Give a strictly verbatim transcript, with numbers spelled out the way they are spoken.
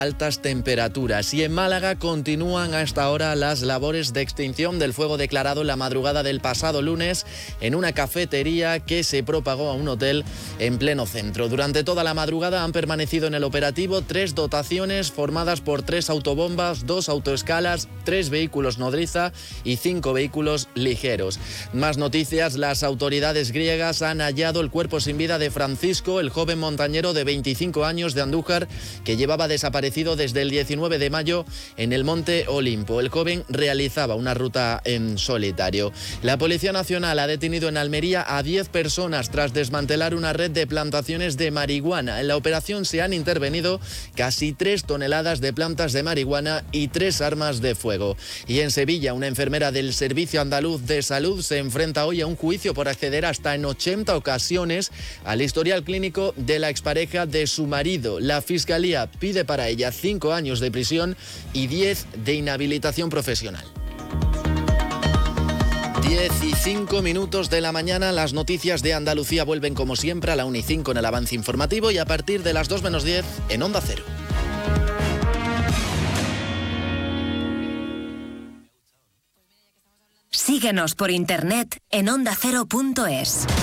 altas temperaturas. Y en Málaga continúan hasta ahora las labores de extinción del fuego declarado en la madrugada del pasado lunes en una cafetería que se propagó a un hotel en pleno centro. Durante toda la madrugada han permanecido en el operativo tres dotaciones formadas por tres autobombas, dos autoescalas, tres vehículos nodriza y cinco vehículos ligeros. Más noticias: las autoridades griegas han hallado el cuerpo sin vida de Francisco, el joven montañero de veinticinco años de Andújar que llevaba desaparecido desde el diecinueve de mayo en el Monte Olimpo. El joven realizaba una ruta en solitario. La Policía Nacional ha detenido en Almería a diez personas tras desmantelar una red de plantaciones de marihuana. En la operación se han intervenido casi tres toneladas de plantas de marihuana y tres armas de fuego. Y en Sevilla, una enfermera del Servicio Andaluz de Salud se enfrenta hoy a un juicio por acceder hasta en ochenta ocasiones al historial clínico de la expareja de su marido. La Fiscalía pide para ella cinco años de prisión y diez de inhabilitación profesional. diez y cinco minutos de la mañana, las noticias de Andalucía vuelven como siempre a la una y cinco en el avance informativo y a partir de las dos menos diez en Onda Cero. Síguenos por internet en onda cero punto es.